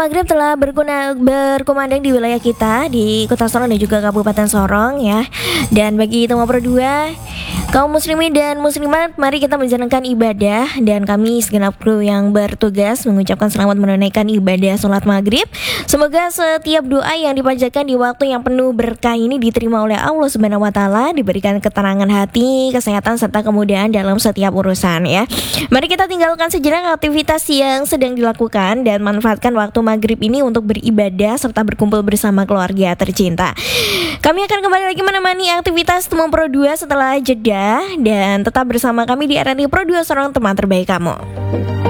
Maghrib telah berkumandang di wilayah kita, di Kota Sorong dan juga Kabupaten Sorong ya. Dan bagi Temu Pro 2, kaum muslimin dan muslimat, mari kita menjalankan ibadah. Dan kami segenap kru yang bertugas mengucapkan selamat menunaikan ibadah sholat maghrib. Semoga setiap doa yang dipanjatkan di waktu yang penuh berkah ini diterima oleh Allah Subhanahu wa Ta'ala, diberikan keterangan hati, kesehatan serta kemudahan dalam setiap urusan ya. Mari kita tinggalkan sejenak aktivitas yang sedang dilakukan dan manfaatkan waktu maghrib ini untuk beribadah serta berkumpul bersama keluarga tercinta. Kami akan kembali lagi menemani aktivitas Temu Pro 2 setelah jeda, dan tetap bersama kami di RRI Pro 2 Sorong, teman terbaik kamu.